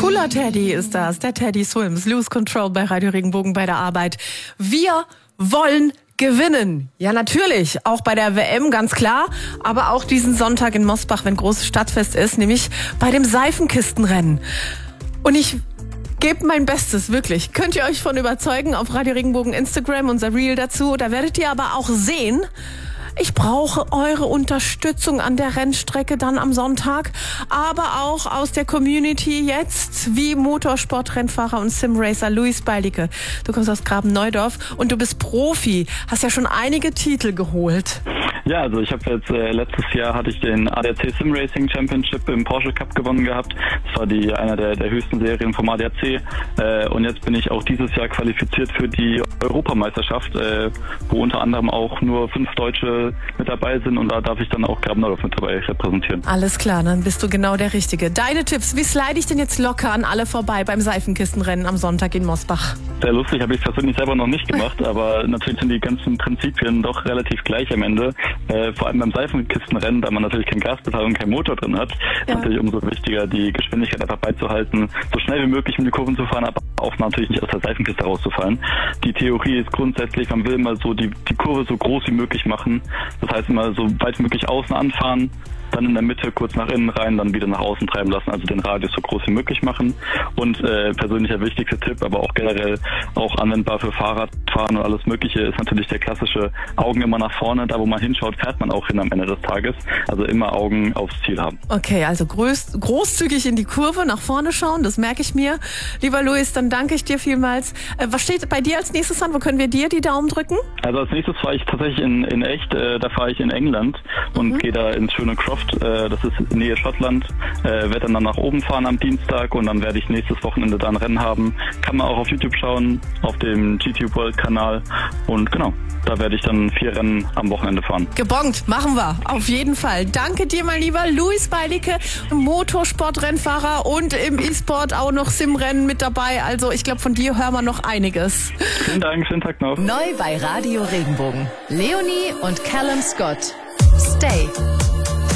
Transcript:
Cooler Teddy ist das, der Teddy Swims, Lose Control bei Radio Regenbogen bei der Arbeit. Wir wollen gewinnen. Ja, natürlich. Auch bei der WM, ganz klar. Aber auch diesen Sonntag in Mosbach, wenn großes Stadtfest ist, nämlich bei dem Seifenkistenrennen. Und ich gebe mein Bestes, wirklich. Könnt ihr euch von überzeugen auf Radio Regenbogen Instagram, unser Reel dazu. Da werdet ihr aber auch sehen, ich brauche eure Unterstützung an der Rennstrecke dann am Sonntag, aber auch aus der Community jetzt, wie Motorsportrennfahrer und Simracer Luis Beilicke. Du kommst aus Graben-Neudorf und du bist Profi, hast ja schon einige Titel geholt. Ja, also ich habe jetzt letztes Jahr hatte ich den ADAC Sim Racing Championship im Porsche Cup gewonnen gehabt. Das war einer der höchsten Serien vom ADAC. Und jetzt bin ich auch dieses Jahr qualifiziert für die Europameisterschaft, wo unter anderem auch nur 5 Deutsche mit dabei sind. Und da darf ich dann auch Graben-Neudorf mit dabei repräsentieren. Alles klar, dann bist du genau der Richtige. Deine Tipps, wie slide ich denn jetzt locker an alle vorbei beim Seifenkistenrennen am Sonntag in Mosbach? Sehr lustig, habe ich persönlich selber noch nicht gemacht, aber natürlich sind die ganzen Prinzipien doch relativ gleich am Ende. Vor allem beim Seifenkistenrennen, da man natürlich kein Gaspedal und kein Motor drin hat, ist natürlich umso wichtiger, die Geschwindigkeit einfach beizuhalten, so schnell wie möglich mit den Kurven zu fahren, aber auch natürlich nicht aus der Seifenkiste rauszufallen. Die Theorie ist grundsätzlich, man will immer so die Kurve so groß wie möglich machen. Das heißt immer so weit wie möglich außen anfahren, dann in der Mitte kurz nach innen rein, dann wieder nach außen treiben lassen, also den Radius so groß wie möglich machen. Und persönlich der wichtigste Tipp, aber auch generell auch anwendbar für Fahrradfahren und alles Mögliche, ist natürlich der klassische Augen immer nach vorne. Da, wo man hinschaut, fährt man auch hin am Ende des Tages. Also immer Augen aufs Ziel haben. Okay, also großzügig in die Kurve, nach vorne schauen, das merke ich mir. Lieber Luis, dann danke ich dir vielmals. Was steht bei dir als nächstes an? Wo können wir dir die Daumen drücken? Also als nächstes fahre ich tatsächlich in echt, da fahre ich in England und gehe da ins schöne Croft. Das ist Nähe Schottland, werde dann nach oben fahren am Dienstag und dann werde ich nächstes Wochenende da ein Rennen haben. Kann man auch auf YouTube schauen, auf dem GT World Kanal und genau, da werde ich dann 4 Rennen am Wochenende fahren. Gebongt, machen wir, auf jeden Fall. Danke dir, mein lieber Luis Beilicke, Motorsportrennfahrer und im E-Sport auch noch Simrennen mit dabei. Also ich glaube, von dir hören wir noch einiges. Vielen Dank, schönen Tag noch. Neu bei Radio Regenbogen. Leonie und Callum Scott. Stay.